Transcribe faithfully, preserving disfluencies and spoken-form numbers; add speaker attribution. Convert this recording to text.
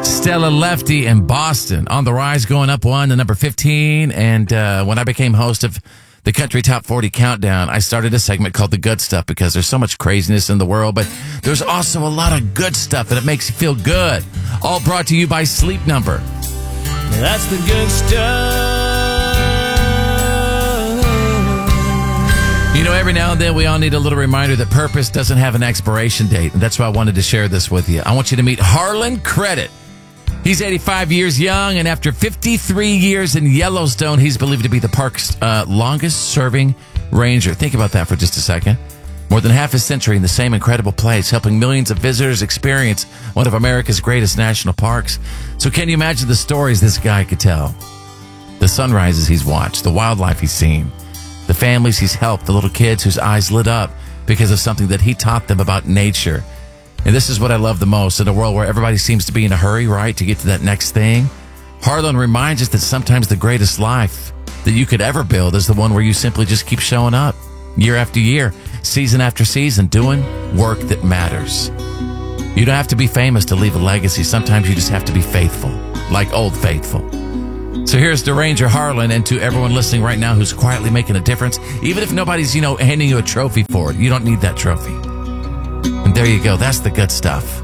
Speaker 1: Stella Lefty in Boston on the rise, going up one to number fifteen. And uh, when I became host of the Country Top forty Countdown, I started a segment called The Good Stuff because there's so much craziness in the world, but there's also a lot of good stuff and it makes you feel good. All brought to you by Sleep Number.
Speaker 2: That's the good stuff.
Speaker 1: You know, every now and then we all need a little reminder that purpose doesn't have an expiration date, and that's why I wanted to share this with you. I want you to meet Harlan Credit. He's eighty-five years young, and after fifty-three years in Yellowstone, he's believed to be the park's uh, longest-serving ranger. Think about that for just a second. More than half a century in the same incredible place, helping millions of visitors experience one of America's greatest national parks. So can you imagine the stories this guy could tell? The sunrises he's watched, the wildlife he's seen, the families he's helped, the little kids whose eyes lit up because of something that he taught them about nature. And this is what I love the most in a world where everybody seems to be in a hurry, right, to get to that next thing. Harlan reminds us that sometimes the greatest life that you could ever build is the one where you simply just keep showing up year after year, season after season, doing work that matters. You don't have to be famous to leave a legacy. Sometimes you just have to be faithful, like Old Faithful. So here's to Ranger Harlan and to everyone listening right now who's quietly making a difference. Even if nobody's, you know, handing you a trophy for it, you don't need that trophy. And there you go. That's the good stuff.